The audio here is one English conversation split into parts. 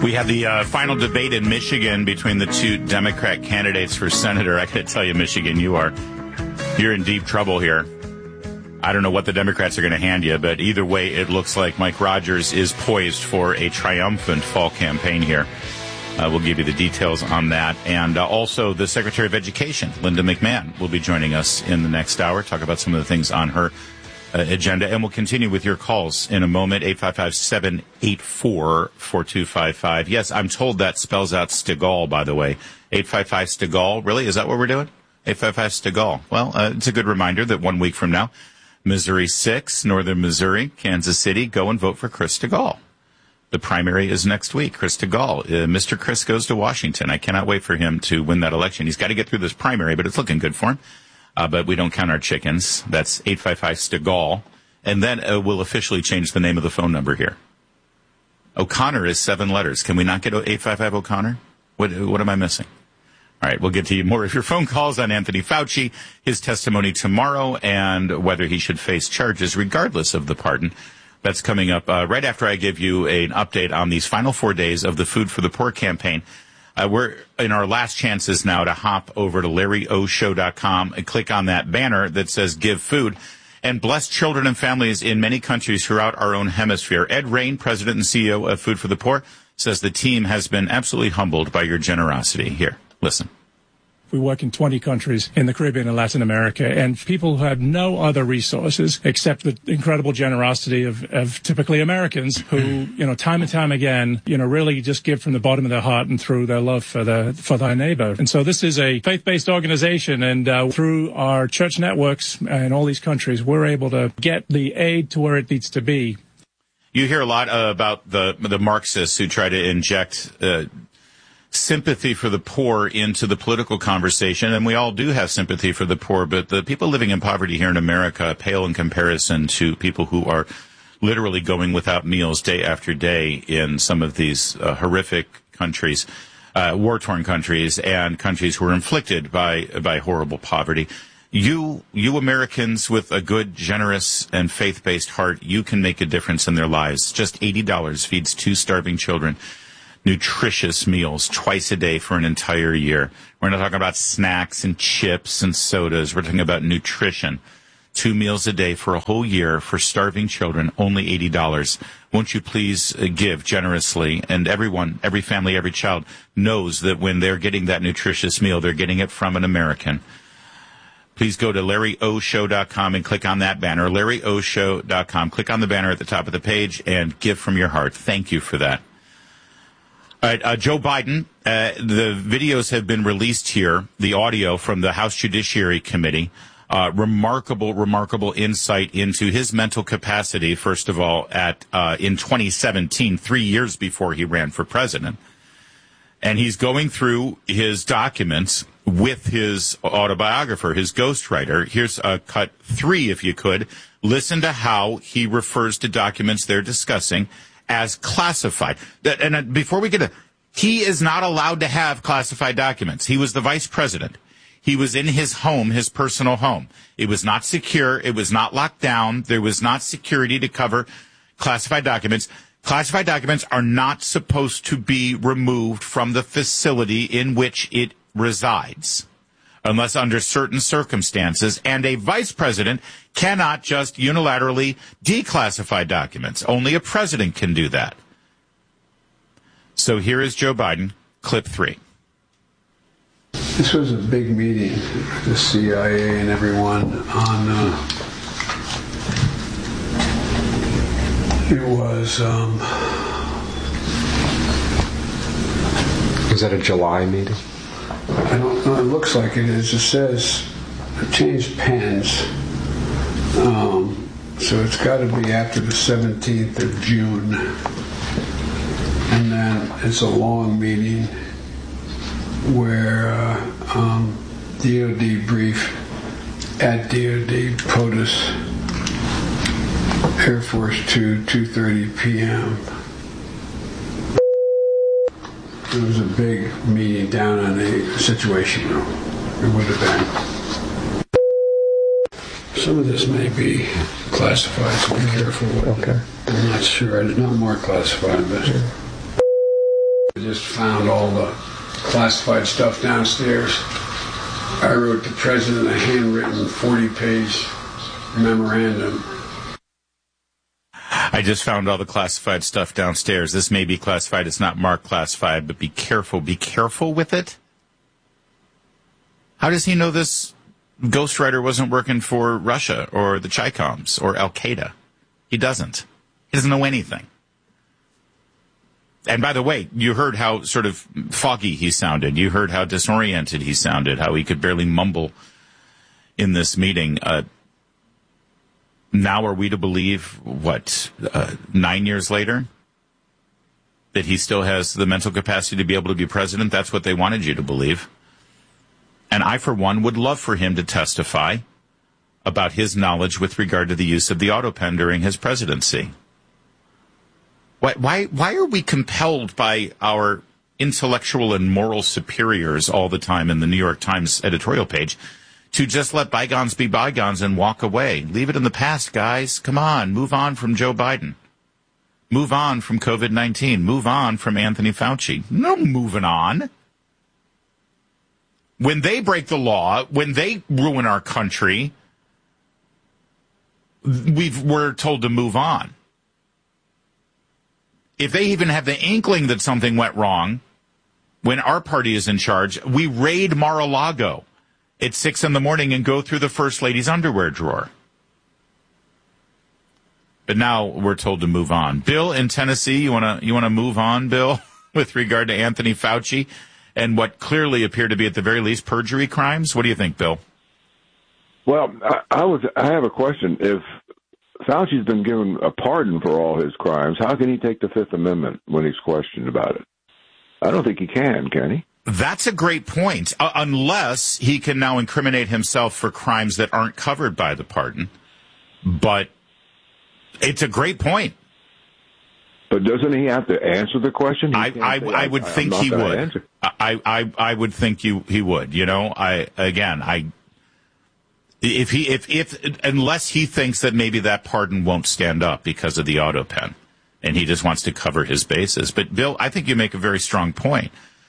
We have the final debate in Michigan between the two Democrat candidates for senator. I got to tell you, Michigan, you're in deep trouble here. I don't know what the Democrats are going to hand you, but either way, it looks like Mike Rogers is poised for a triumphant fall campaign here. We'll give you the details on that. And also the Secretary of Education, Linda McMahon, will be joining us in the next hour, talk about some of the things on her agenda. And we'll continue with your calls in a moment, 855-784-4255. Yes, I'm told that spells out Stegall, by the way. 855-Stegall. Really? Is that what we're doing? 855-Stegall. Well, it's a good reminder that 1 week from now, Missouri 6, Northern Missouri, Kansas City, go and vote for Chris Stegall. The primary is next week. Chris Stegall. Mr. Chris goes to Washington. I cannot wait for him to win that election. He's got to get through this primary, but it's looking good for him. But we don't count our chickens. That's 855-Stegall. And then we'll officially change the name of the phone number here. O'Connor is 7 letters. Can we not get 855 O'Connor? What am I missing? All right, we'll get to you more of your phone calls on Anthony Fauci, his testimony tomorrow, and whether he should face charges regardless of the pardon. That's coming up right after I give you an update on these final 4 days of the Food for the Poor campaign. We're in our last chances now to hop over to LarryOShow.com and click on that banner that says Give Food and bless children and families in many countries throughout our own hemisphere. Ed Rain, President and CEO of Food for the Poor, says the team has been absolutely humbled by your generosity. Here, listen. We work in 20 countries in the Caribbean and Latin America, and people who have no other resources except the incredible generosity of typically Americans who, time and time again, really just give from the bottom of their heart and through their love for their neighbor. And so this is a faith-based organization, and through our church networks in all these countries, we're able to get the aid to where it needs to be. You hear a lot about the Marxists who try to inject sympathy for the poor into the political conversation, and we all do have sympathy for the poor, but the people living in poverty here in America pale in comparison to people who are literally going without meals day after day in some of these horrific countries, war-torn countries, and countries who are inflicted by horrible poverty. You Americans with a good, generous, and faith-based heart, you can make a difference in their lives. Just $80 feeds 2 starving children nutritious meals twice a day for an entire year. We're not talking about snacks and chips and sodas. We're talking about nutrition. 2 meals a day for a whole year for starving children, only $80. Won't you please give generously? And everyone, every family, every child knows that when they're getting that nutritious meal, they're getting it from an American. Please go to LarryOShow.com and click on that banner, LarryOShow.com. Click on the banner at the top of the page and give from your heart. Thank you for that. All right, Joe Biden, the videos have been released here, the audio from the House Judiciary Committee. Remarkable insight into his mental capacity, first of all, in 2017, 3 years before he ran for president. And he's going through his documents with his autobiographer, his ghostwriter. Here's cut 3, if you could. Listen to how he refers to documents they're discussing as classified. And before we get to, he is not allowed to have classified documents. He was the vice president. He was in his home, his personal home. It was not secure. It was not locked down. There was not security to cover classified documents. Classified documents are not supposed to be removed from the facility in which it resides, unless under certain circumstances, and a vice president cannot just unilaterally declassify documents. Only a president can do that. So here is Joe Biden, clip 3. This was a big meeting with the CIA and everyone on, Was that a July meeting? I don't know, it looks like it is. It says, it changed pens. So it's got to be after the 17th of June. And then it's a long meeting where DOD brief at DOD POTUS, Air Force 2, 2:30 p.m. It was a big meeting down in the Situation Room. It would have been. Some of this may be classified, so be careful. Okay. I'm not sure. Not more classified, but... I just found all the classified stuff downstairs. I wrote the president a handwritten 40-page memorandum. I just found all the classified stuff downstairs. This may be classified. It's not marked classified, but be careful. Be careful with it. How does he know this ghostwriter wasn't working for Russia or the Chicoms or Al-Qaeda? He doesn't. He doesn't know anything. And by the way, you heard how sort of foggy he sounded. You heard how disoriented he sounded, how he could barely mumble in this meeting. Now are we to believe, 9 years later, that he still has the mental capacity to be able to be president? That's what they wanted you to believe. And I, for one, would love for him to testify about his knowledge with regard to the use of the auto pen during his presidency. Why are we compelled by our intellectual and moral superiors all the time in the New York Times editorial page to just let bygones be bygones and walk away? Leave it in the past, guys. Come on. Move on from Joe Biden. Move on from COVID-19. Move on from Anthony Fauci. No moving on. When they break the law, when they ruin our country, we're told to move on. If they even have the inkling that something went wrong, when our party is in charge, we raid Mar-a-Lago at 6 a.m. and go through the First Lady's underwear drawer. But now we're told to move on. Bill in Tennessee, you wanna move on, Bill, with regard to Anthony Fauci and what clearly appear to be at the very least perjury crimes? What do you think, Bill? Well, I have a question. If Fauci's been given a pardon for all his crimes, how can he take the Fifth Amendment when he's questioned about it? I don't think he can he? That's a great point, unless he can now incriminate himself for crimes that aren't covered by the pardon. But it's a great point. But doesn't he have to answer the question? I would think he would. I would think he would. You know, unless he thinks that maybe that pardon won't stand up because of the auto pen, and he just wants to cover his bases. But Bill, I think you make a very strong point.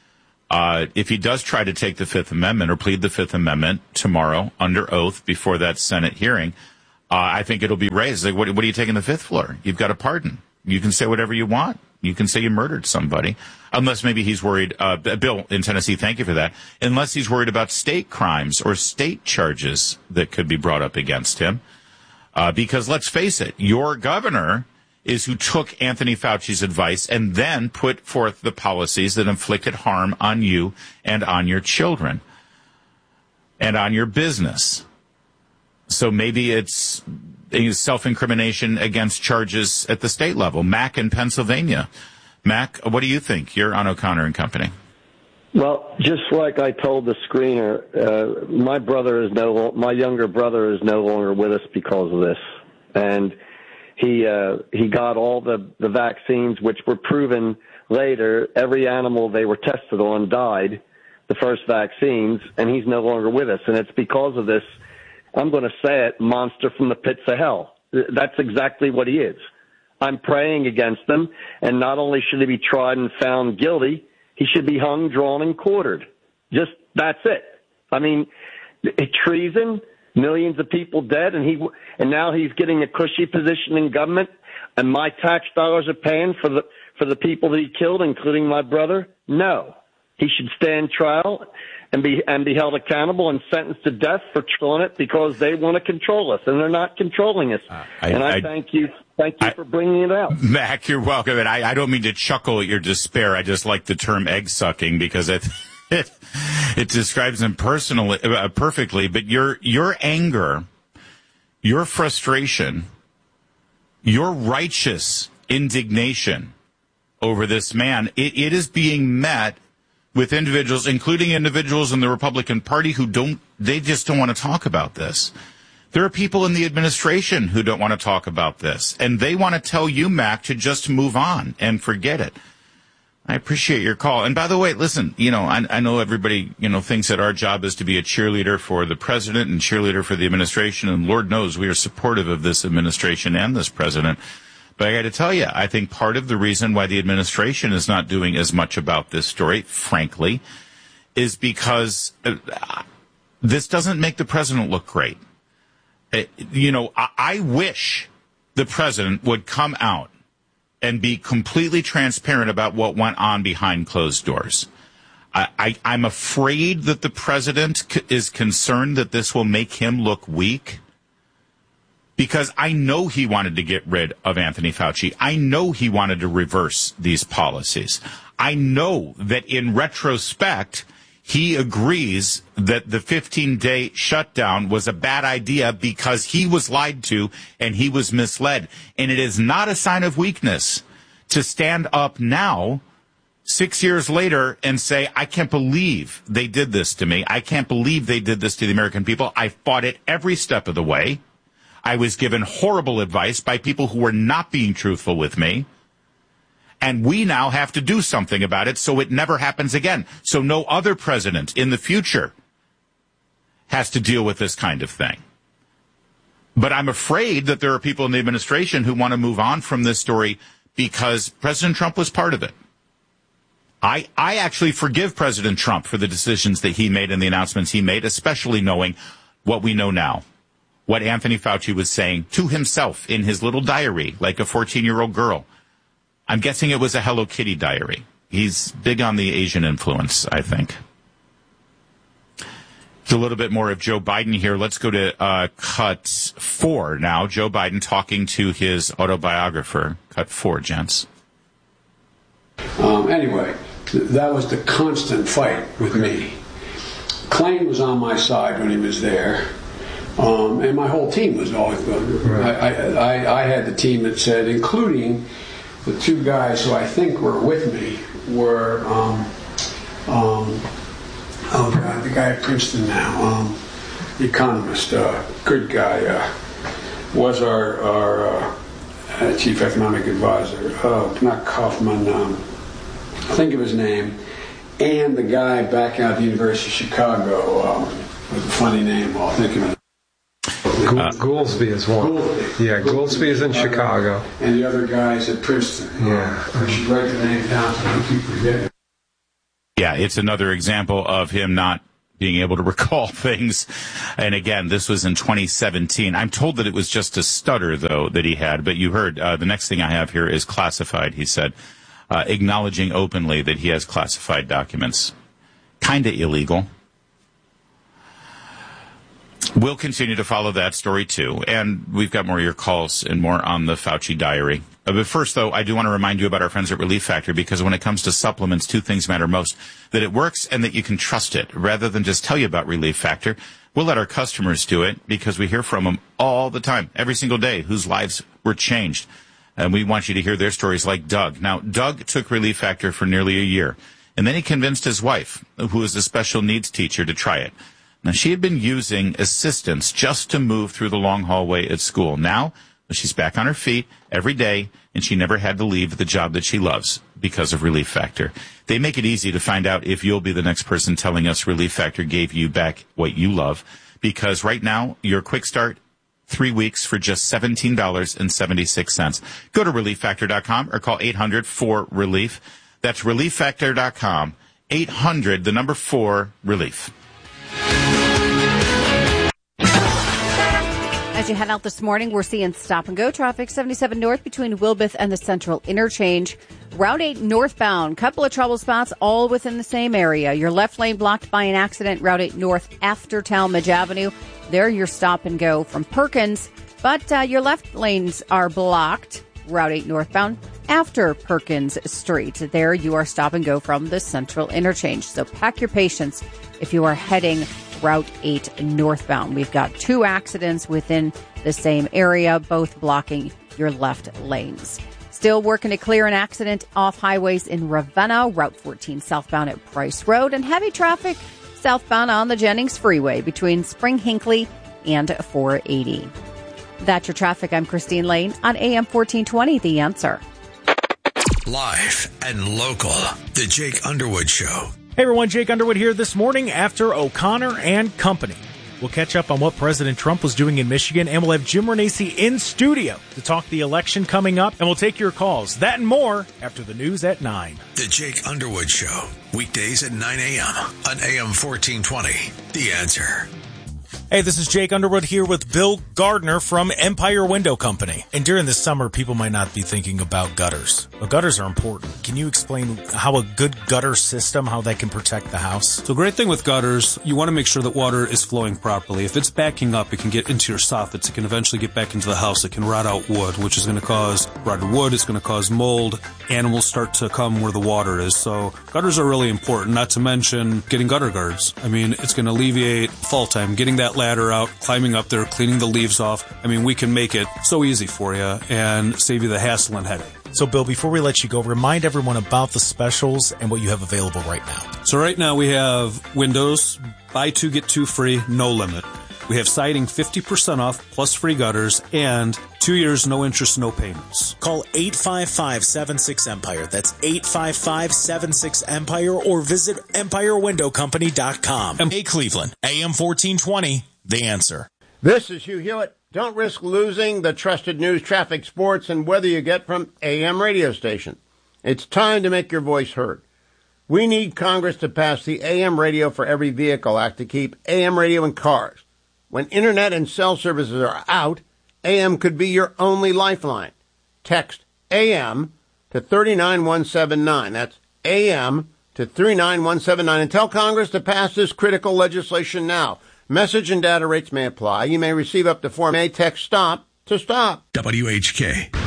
If he does try to take the Fifth Amendment or plead the Fifth Amendment tomorrow under oath before that Senate hearing, I think it'll be raised. Like, what are you taking the fifth floor? You've got a pardon. You can say whatever you want. You can say you murdered somebody. Unless maybe he's worried, Bill in Tennessee, thank you for that. Unless he's worried about state crimes or state charges that could be brought up against him. Because let's face it, your governor is who took Anthony Fauci's advice and then put forth the policies that inflicted harm on you and on your children and on your business. So maybe it's self-incrimination against charges at the state level. Mac in Pennsylvania. Mac, what do you think? You're on O'Connor and Company. Well, just like I told the screener, my younger brother is no longer with us because of this, and he got all the vaccines, which were proven later. Every animal they were tested on died, the first vaccines, and he's no longer with us, and it's because of this. I'm going to say it, monster from the pits of hell. That's exactly what he is. I'm praying against him, and not only should he be tried and found guilty, he should be hung, drawn, and quartered. Just, that's it. I mean, treason, millions of people dead, and now he's getting a cushy position in government, and my tax dollars are paying for the people that he killed, including my brother? No. He should stand trial and be held accountable and sentenced to death for killing it because they want to control us, and they're not controlling us. I thank you for bringing it out. Mac, you're welcome. And I don't mean to chuckle at your despair. I just like the term egg sucking because it describes him perfectly. But your anger, your frustration, your righteous indignation over this man, it is being met with individuals, including individuals in the Republican Party who just don't want to talk about this. There are people in the administration who don't want to talk about this, and they want to tell you, Mac, to just move on and forget it. I appreciate your call. And by the way, listen, I know everybody, thinks that our job is to be a cheerleader for the president and cheerleader for the administration, and Lord knows we are supportive of this administration and this president. But I got to tell you, I think part of the reason why the administration is not doing as much about this story, frankly, is because this doesn't make the president look great. I wish the president would come out and be completely transparent about what went on behind closed doors. I'm afraid that the president is concerned that this will make him look weak, because I know he wanted to get rid of Anthony Fauci. I know he wanted to reverse these policies. I know that in retrospect, he agrees that the 15-day shutdown was a bad idea because he was lied to and he was misled. And it is not a sign of weakness to stand up now, 6 years later, and say, I can't believe they did this to me. I can't believe they did this to the American people. I fought it every step of the way. I was given horrible advice by people who were not being truthful with me. And we now have to do something about it so it never happens again. So no other president in the future has to deal with this kind of thing. But I'm afraid that there are people in the administration who want to move on from this story because President Trump was part of it. I actually forgive President Trump for the decisions that he made and the announcements he made, especially knowing what we know now. What Anthony Fauci was saying to himself in his little diary, like a 14-year-old girl. I'm guessing it was a Hello Kitty diary. He's big on the Asian influence, I think. A little bit more of Joe Biden here. Let's go to cut 4 now. Joe Biden talking to his autobiographer. Cut 4, gents. Anyway, that was the constant fight with me. Klain was on my side when he was there. And my whole team was always good. Right. I had the team that said, including the 2 guys who I think were with me, were the guy at Princeton now, the economist, good guy, was our chief economic advisor. Not Kaufman, think of his name, and the guy back out at the University of Chicago with a funny name. I'll think of it. Goolsby is one. Yeah, Goolsby is in Chicago. And the other guy's at Princeton. Yeah. I should write the name down so I don't keep forgetting. Yeah, it's another example of him not being able to recall things. And again, this was in 2017. I'm told that it was just a stutter, though, that he had. But you heard the next thing I have here is classified, he said, acknowledging openly that he has classified documents. Kind of illegal. We'll continue to follow that story, too. And we've got more of your calls and more on the Fauci diary. But first, though, I do want to remind you about our friends at Relief Factor, because when it comes to supplements, 2 things matter most: that it works and that you can trust it. Rather than just tell you about Relief Factor, we'll let our customers do it, because we hear from them all the time, every single day, whose lives were changed. And we want you to hear their stories, like Doug. Now, Doug took Relief Factor for nearly a year, and then he convinced his wife, who is a special needs teacher, to try it. Now, she had been using assistance just to move through the long hallway at school. Now, she's back on her feet every day, and she never had to leave the job that she loves because of Relief Factor. They make it easy to find out if you'll be the next person telling us Relief Factor gave you back what you love, because right now, your quick start, 3 weeks for just $17.76. Go to ReliefFactor.com or call 800-4RELIEF. That's ReliefFactor.com, 800-4-RELIEF. As you head out this morning, we're seeing stop-and-go traffic, 77 north between Wilbeth and the Central Interchange. Route 8 northbound, couple of trouble spots all within the same area. Your left lane blocked by an accident, Route 8 north after Talmadge Avenue. There your stop-and-go from Perkins. But your left lanes are blocked, Route 8 northbound after Perkins Street. There you are stop-and-go from the Central Interchange. So pack your patience if you are heading Route 8 northbound. We've got 2 accidents within the same area, both blocking your left lanes. Still working to clear an accident off highways in Ravenna, Route 14 southbound at Price Road, and heavy traffic southbound on the Jennings Freeway between Spring Hinckley and 480. That's your traffic. I'm Christine Lane on AM 1420, The Answer. Live and local, The Jake Underwood Show. Hey everyone, Jake Underwood here this morning after O'Connor and Company. We'll catch up on what President Trump was doing in Michigan, and we'll have Jim Renacci in studio to talk the election coming up, and we'll take your calls. That and more after the news at 9. The Jake Underwood Show, weekdays at 9 a.m. on AM 1420. The Answer. Hey, this is Jake Underwood here with Bill Gardner from Empire Window Company. And during the summer, people might not be thinking about gutters. But gutters are important. Can you explain how a good gutter system, how that can protect the house? So great thing with gutters, you want to make sure that water is flowing properly. If it's backing up, it can get into your soffits. It can eventually get back into the house. It can rot out wood, which is going to cause rotted wood. It's going to cause mold. Animals start to come where the water is. So gutters are really important, not to mention getting gutter guards. I mean, it's going to alleviate fall time, getting that ladder out, climbing up there, cleaning the leaves off. I mean, we can make it so easy for you and save you the hassle and headache. So, Bill, before we let you go, remind everyone about the specials and what you have available right now. So right now we have windows, buy 2, get 2 free, no limit. We have siding 50% off plus free gutters and 2 years, no interest, no payments. Call 855-76-EMPIRE. That's 855-76-EMPIRE or visit EmpireWindowCompany.com. Hey, Cleveland, AM 1420, The Answer. This is Hugh Hewitt. Don't risk losing the trusted news, traffic, sports, and weather you get from AM radio station. It's time to make your voice heard. We need Congress to pass the AM Radio for Every Vehicle Act to keep AM radio in cars. When internet and cell services are out, AM could be your only lifeline. Text AM to 39179. That's AM to 39179 and tell Congress to pass this critical legislation now. Message and data rates may apply. You may receive up to 4 May text STOP to stop. WHK.